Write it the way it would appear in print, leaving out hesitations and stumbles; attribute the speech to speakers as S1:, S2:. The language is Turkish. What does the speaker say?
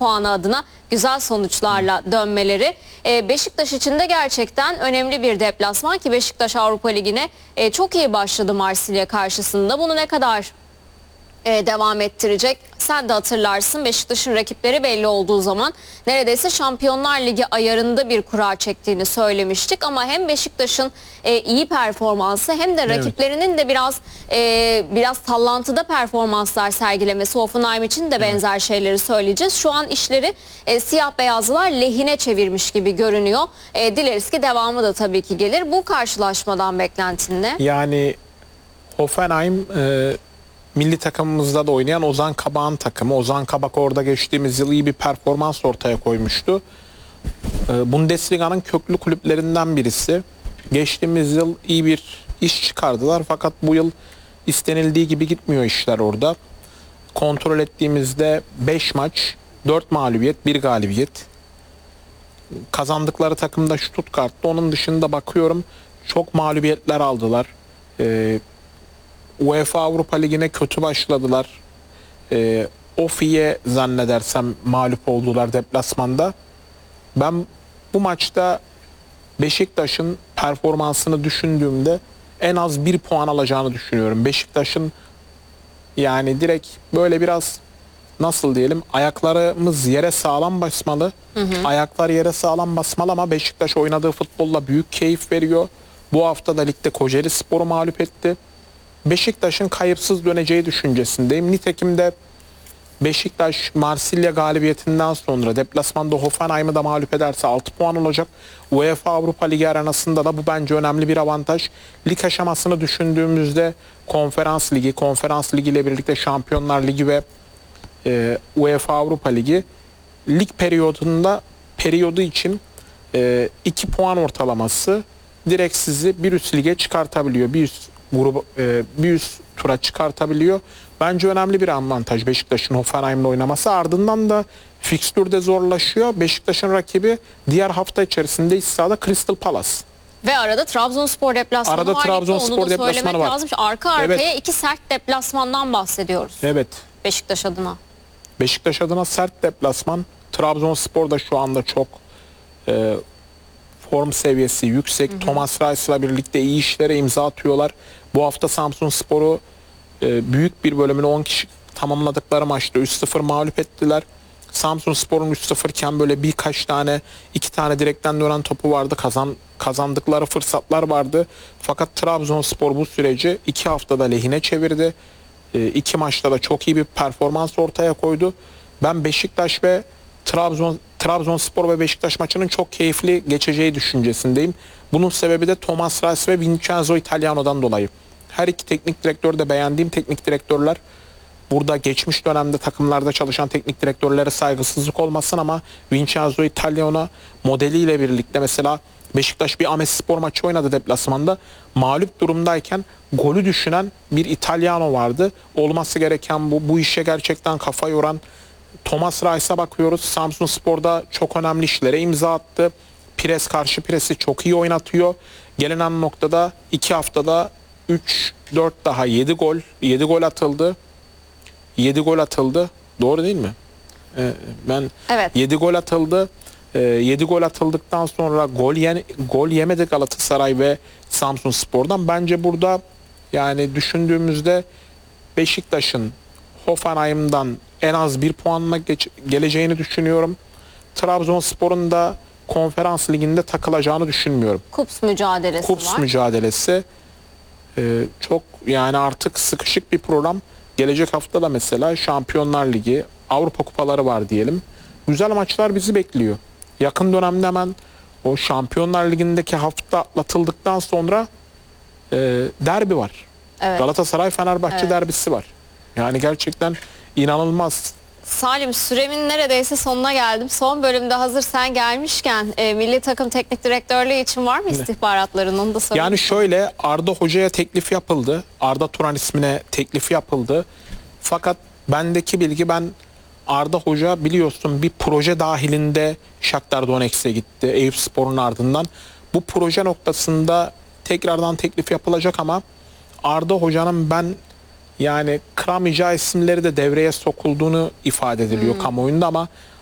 S1: puanı adına güzel sonuçlarla dönmeleri. Beşiktaş için de gerçekten önemli bir deplasman ki Beşiktaş Avrupa Ligi'ne çok iyi başladı Marsilya karşısında. Bunu ne kadar devam ettirecek? Sen de hatırlarsın, Beşiktaş'ın rakipleri belli olduğu zaman neredeyse Şampiyonlar Ligi ayarında bir kura çektiğini söylemiştik ama hem Beşiktaş'ın iyi performansı hem de rakiplerinin de biraz sallantıda performanslar sergilemesi, Hoffenheim için de benzer şeyleri söyleyeceğiz. Şu an işleri siyah beyazlılar lehine çevirmiş gibi görünüyor. Dileriz ki devamı da tabii ki gelir. Bu karşılaşmadan beklentin ne?
S2: Yani Hoffenheim milli takımımızda da oynayan Ozan Kabak'ın takımı. Ozan Kabak orada geçtiğimiz yıl iyi bir performans ortaya koymuştu. Bundesliga'nın köklü kulüplerinden birisi. Geçtiğimiz yıl iyi bir iş çıkardılar fakat bu yıl istenildiği gibi gitmiyor işler orada. Kontrol ettiğimizde 5 maç, 4 mağlubiyet, 1 galibiyet. Kazandıkları takımda Stuttgart'ta. Onun dışında bakıyorum çok mağlubiyetler aldılar. UEFA Avrupa Ligi'ne kötü başladılar. Ofi'ye zannedersem mağlup oldular deplasmanda. Ben bu maçta Beşiktaş'ın performansını düşündüğümde en az 1 puan alacağını düşünüyorum. Beşiktaş'ın yani direkt böyle biraz nasıl diyelim, ayaklarımız yere sağlam basmalı. Ayaklar yere sağlam basmalı ama Beşiktaş oynadığı futbolla büyük keyif veriyor. Bu hafta da ligde Kocaelispor'u mağlup etti. Beşiktaş'ın kayıpsız döneceği düşüncesindeyim. Nitekim de Beşiktaş Marsilya galibiyetinden sonra deplasmanda Hoffenheim'ı da mağlup ederse 6 puan olacak. UEFA Avrupa Ligi arenasında da bu bence önemli bir avantaj. Lig aşamasını düşündüğümüzde Konferans Ligi ile birlikte Şampiyonlar Ligi ve UEFA Avrupa Ligi lig periyodu için 2 puan ortalaması direkt sizi bir üst lige çıkartabiliyor. Bir üst tura çıkartabiliyor. Bence önemli bir avantaj Beşiktaş'ın Hoffenheim'le oynaması. Ardından da fikstürde zorlaşıyor. Beşiktaş'ın rakibi diğer hafta içerisinde iç sahada Crystal Palace.
S1: Ve arada Trabzonspor deplasmanı
S2: Arada
S1: var.
S2: Trabzonspor
S1: Onu da
S2: deplasmanı
S1: söylemek
S2: var.
S1: lazım. Arka arkaya
S2: Evet.
S1: iki sert deplasmandan bahsediyoruz.
S2: Evet.
S1: Beşiktaş adına.
S2: Beşiktaş adına sert deplasman. Trabzonspor da şu anda çok form seviyesi yüksek. Thomas Reis'la birlikte iyi işlere imza atıyorlar. Bu hafta Samsunspor'u büyük bir bölümünü 10 kişi tamamladıkları maçta 3-0 mağlup ettiler. Samsunspor'un 3-0 iken böyle birkaç tane, 2 tane direkten dönen topu vardı. Kazandıkları fırsatlar vardı. Fakat Trabzonspor bu süreci 2 haftada lehine çevirdi. 2 maçta da çok iyi bir performans ortaya koydu. Ben Beşiktaş ve Trabzonspor ve Beşiktaş maçının çok keyifli geçeceği düşüncesindeyim. Bunun sebebi de Thomas Reis ve Vincenzo Italiano'dan dolayı. Her iki teknik direktör de beğendiğim teknik direktörler. Burada geçmiş dönemde takımlarda çalışan teknik direktörlere saygısızlık olmasın ama Vincenzo Italiano modeliyle birlikte mesela Beşiktaş bir Amesspor maçı oynadı deplasmanda. Mağlup durumdayken golü düşünen bir Italiano vardı. Olması gereken bu işe gerçekten kafa yoran Thomas Reis'e bakıyoruz. Samsunspor'da çok önemli işlere imza attı. Karşı presi çok iyi oynatıyor. Gelinen noktada 2 haftada 3-4 daha 7 gol. 7 gol atıldı. 7 gol atıldı. Doğru değil mi?
S1: Evet.
S2: 7 gol atıldı. 7 gol atıldıktan sonra gol yemedi Galatasaray ve Samsunspor'dan. Bence burada yani düşündüğümüzde Beşiktaş'ın Hoffenheim'dan en az 1 puanla geleceğini düşünüyorum. Trabzonspor'un da Konferans Ligi'nde takılacağını düşünmüyorum.
S1: Kups mücadelesi var.
S2: Kups mücadelesi çok yani artık sıkışık bir program. Gelecek hafta da mesela Şampiyonlar Ligi, Avrupa Kupaları var diyelim. Güzel maçlar bizi bekliyor. Yakın dönemde hemen o Şampiyonlar Ligi'ndeki hafta atlatıldıktan sonra derbi var.
S1: Evet.
S2: Galatasaray-Fenerbahçe derbisi var. Yani gerçekten inanılmaz.
S1: Salim, süremin neredeyse sonuna geldim. Son bölümde hazır sen gelmişken milli takım teknik direktörlüğü için var mı istihbaratların? Onu da sorayım.
S2: Yani şöyle, Arda Hoca'ya teklif yapıldı. Arda Turan ismine teklif yapıldı. Fakat bendeki bilgi, ben Arda Hoca biliyorsun bir proje dahilinde Shakhtar Donetsk'e gitti Eyüpspor'un ardından. Bu proje noktasında tekrardan teklif yapılacak ama Arda Hoca'nın ben yani kıramayacağı isimleri de devreye sokulduğunu ifade ediliyor kamuoyunda ama